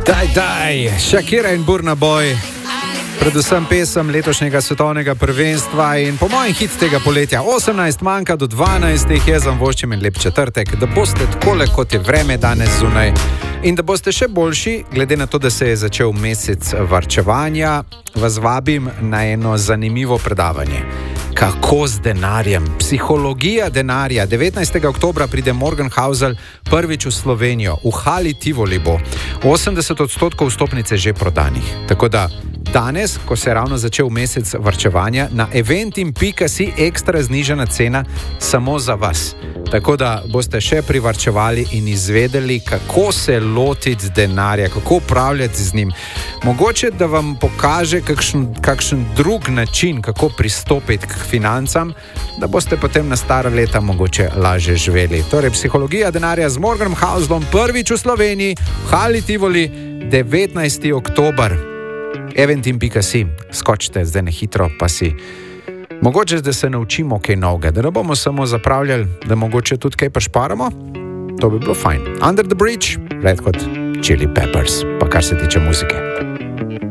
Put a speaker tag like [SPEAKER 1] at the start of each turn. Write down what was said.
[SPEAKER 1] Daj, Shakira in Burna Boy, predvsem pesem letošnjega svetovnega prvenstva in po mojem hit tega poletja. 18 manjka do 12, jaz vam voščim en lep četrtek, da boste takole, kot je vreme danes zunaj in da boste še boljši, glede na to, da se je začel mesec varčevanja, vas vabim na eno zanimivo predavanje. Kako z denarjem? Psihologija denarja. 19. oktobra pride Morgan Housel prvič v Slovenijo. V Hali Tivoli bo. 80% vstopnice že prodanih. Tako da danes, ko se je ravno začel mesec varčevanja, na eventim.si ekstra znižana cena samo za vas. Tako da boste še privarčevali in izvedeli, kako se lotiti denarja, kako upravljati z njim. Mogoče, da vam pokaže kakšen drug način, kako pristopiti k financam, da boste potem na stara leta mogoče lažje živeli. Torej, psihologija denarja z Morganom Houselom prvič v Sloveniji, v Hali Tivoli, 19. oktober. Eventim.si, skočite zdaj na hitro, pa si mogoče, da se naučimo kaj novega, da ne bomo samo zapravljali, da mogoče tudi kaj prišparamo. To bi bilo fajn. Under the Bridge, Red Hot Chili Peppers, pa kar se tiče muzike.